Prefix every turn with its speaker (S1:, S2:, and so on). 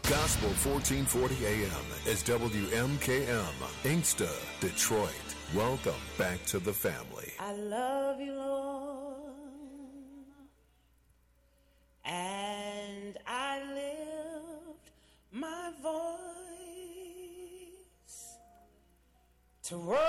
S1: Gospel 1440 AM is WMKM, Inkster, Detroit. Welcome back to the family.
S2: I love you, Lord, and I lift my voice to worship.